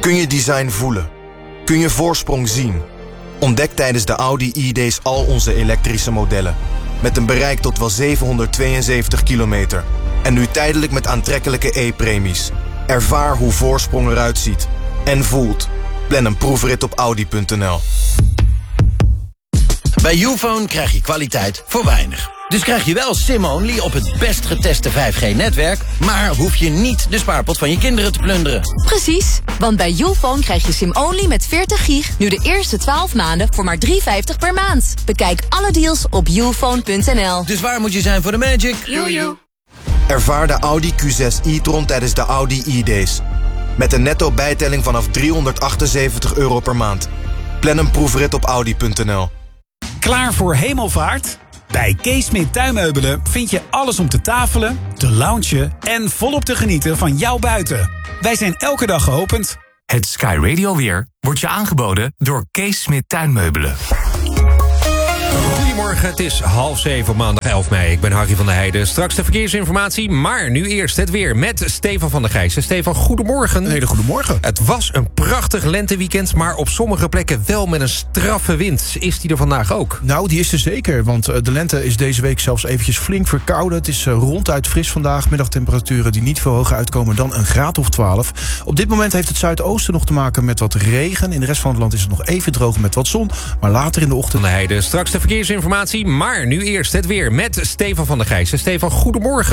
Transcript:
Kun je design voelen? Kun je voorsprong zien? Ontdek tijdens de Audi E-Days al onze elektrische modellen. Met een bereik tot wel 772 kilometer. En nu tijdelijk met aantrekkelijke e-premies. Ervaar hoe voorsprong eruit ziet. En voelt. Plan een proefrit op Audi.nl. Bij Youfone krijg je kwaliteit voor weinig. Dus krijg je wel SIM-only op het best geteste 5G-netwerk... maar hoef je niet de spaarpot van je kinderen te plunderen. Precies, want bij Youfone krijg je SIM-only met 40 gig... nu de eerste 12 maanden voor maar €3,50 per maand. Bekijk alle deals op youfone.nl. Dus waar moet je zijn voor de magic? Joejoe. Ervaar de Audi Q6 e-tron tijdens de Audi E-Days. Met een netto bijtelling vanaf €378 per maand. Plan een proefrit op Audi.nl. Klaar voor hemelvaart? Bij Kees Smit Tuinmeubelen vind je alles om te tafelen, te loungen en volop te genieten van jouw buiten. Wij zijn elke dag geopend. Het Sky Radio weer wordt je aangeboden door Kees Smit Tuinmeubelen. Goedemorgen, het is 6:30 op maandag 11 mei. Ik ben Harry van der Heijden. Straks de verkeersinformatie, maar nu eerst het weer met Stefan van der Gijsen. Stefan, goedemorgen. Een hele goede morgen. Het was een prachtig lenteweekend, maar op sommige plekken wel met een straffe wind. Is die er vandaag ook? Nou, die is er zeker, want de lente is deze week zelfs eventjes flink verkouden. Het is ronduit fris vandaag. Middagtemperaturen die niet veel hoger uitkomen dan een graad of 12. Op dit moment heeft het zuidoosten nog te maken met wat regen. In de rest van het land is het nog even droog met wat zon. Maar later in de ochtend... Van der Heijden, straks de verkeersinformatie, maar nu eerst het weer met Stefan van der Gijsen. Stefan, goedemorgen.